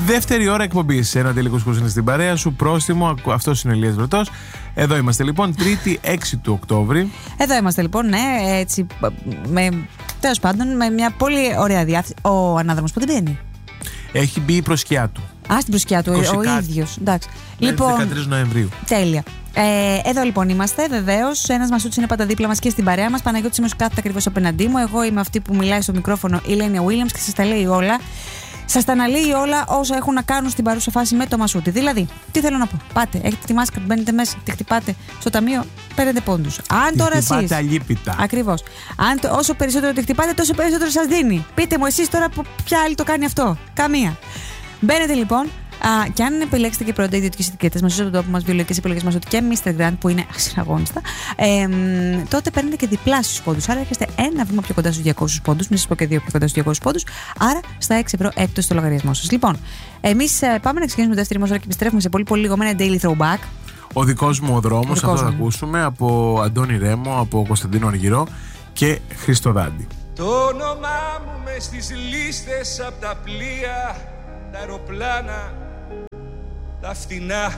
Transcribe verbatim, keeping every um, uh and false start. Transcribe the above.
Δεύτερη ώρα εκπομπής. Ένα τελικό σκούζινε στην παρέα σου. Πρόστιμο. Αυτός είναι ο Ηλίας Βρετός. Εδώ είμαστε λοιπόν, Τρίτη έξι του Οκτώβρη. Εδώ είμαστε λοιπόν, ναι, έτσι. Με, τέλος πάντων, με μια πολύ ωραία διάθεση. Ο ανάδρομος πότε μπαίνει? Έχει μπει η προσκιά του. Α, στην προσκιά του, ο ίδιος. Εντάξει. Λοιπόν, δεκατρείς Νοεμβρίου. Τέλεια. Ε, εδώ λοιπόν είμαστε, βεβαίως. Ένας Μασούτης είναι πάντα δίπλα μας και στην παρέα μας. Παναγιώτης Σίμος κάθεται ακριβώς απέναντί μου. Εγώ είμαι αυτή που μιλάει στο μικρόφωνο, η Λένια Williams, και σας τα λέει όλα. Σας τα αναλύει όλα όσα έχουν να κάνουν στην παρούσα φάση με το Μασούτη. Δηλαδή, τι θέλω να πω. Πάτε, έχετε τη μάσκα, μπαίνετε μέσα, τη χτυπάτε στο ταμείο, παίρνετε πόντους. Αν τώρα εσείς. Χτυπάτε αλίπητα. Ακριβώς. Αν το, όσο περισσότερο τη χτυπάτε, τόσο περισσότερο σας δίνει. Πείτε μου εσείς τώρα ποια άλλη το κάνει αυτό. Καμία. Μπαίνετε λοιπόν. Α, και αν επιλέξετε και πρώτα ιδιωτικές ετικέτες μας, από τον τόπο μας, βιολογικές επιλογές μας, ότι και μίστερ Grand που είναι ασυναγώνιστα, ε, τότε παίρνετε και διπλάσιους πόντους. Άρα έρχεστε ένα βήμα πιο κοντά στους διακόσιους πόντους, μην σας πω και δύο πιο κοντά στους διακόσιους πόντους. Άρα στα έξι ευρώ έκπτωση στο λογαριασμό σας. Λοιπόν, εμείς ε, πάμε να ξεκινήσουμε τη δεύτερη μας ώρα και επιστρέφουμε σε πολύ πολύ λίγο με ένα daily throwback. Ο δικός μου ο δρόμος, αυτό θα ακούσουμε από Αντώνη Ρέμο, από Κωνσταντίνο Αργυρό και Χρήστο Δάντη. Το όνομά μου μες στις λίστες απ' τα πλοία, τα αεροπλάνα, τα φτηνά